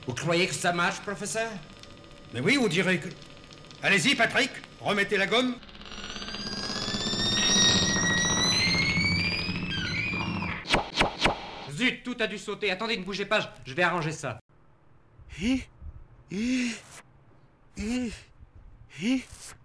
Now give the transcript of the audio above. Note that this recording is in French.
Vous croyez que ça marche, professeur? Mais oui, on dirait que... Allez-y, Patrick, remettez la gomme. Zut, tout a dû sauter. Attendez, ne bougez pas, je vais arranger ça. Hi.